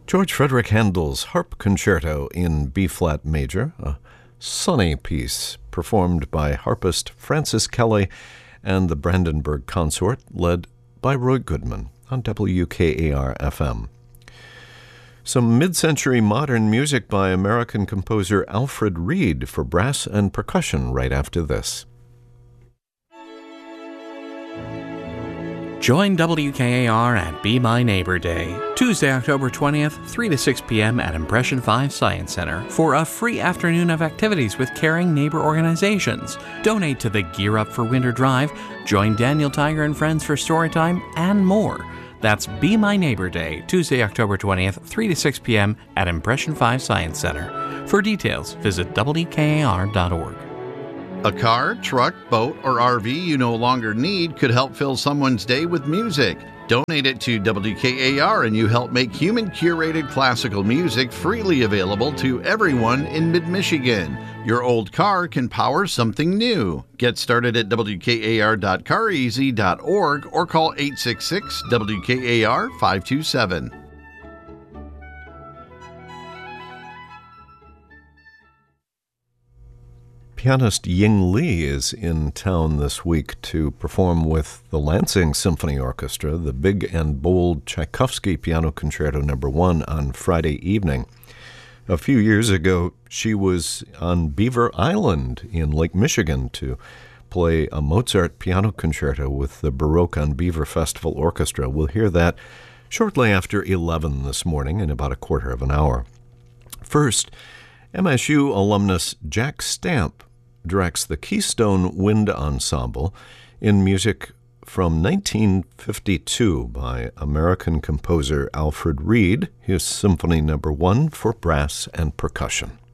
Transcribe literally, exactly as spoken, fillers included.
George Frederick Handel's Harp Concerto in B-flat major, a sunny piece performed by harpist Francis Kelly and the Brandenburg Consort, led by Roy Goodman on W K A R F M. Some mid-century modern music by American composer Alfred Reed for brass and percussion right after this. Join W K A R at Be My Neighbor Day, Tuesday, October twentieth, three to six p.m. at Impression five Science Center for a free afternoon of activities with caring neighbor organizations. Donate to the Gear Up for Winter Drive, join Daniel Tiger and friends for Storytime, and more. That's Be My Neighbor Day, Tuesday, October twentieth, three to six p.m. at Impression five Science Center. For details, visit W K A R dot org. A car, truck, boat, or R V you no longer need could help fill someone's day with music. Donate it to W K A R and you help make human-curated classical music freely available to everyone in mid-Michigan. Your old car can power something new. Get started at W K A R dot car easy dot org or call eight six six W K A R five two seven. Pianist Ying Li is in town this week to perform with the Lansing Symphony Orchestra, the Big and Bold Tchaikovsky Piano Concerto Number One on Friday evening. A few years ago, she was on Beaver Island in Lake Michigan to play a Mozart piano concerto with the Baroque on Beaver Festival Orchestra. We'll hear that shortly after eleven this morning in about a quarter of an hour. First, M S U alumnus Jack Stamp directs the Keystone Wind Ensemble in music from nineteen fifty-two by American composer Alfred Reed, his Symphony Number One for brass and percussion.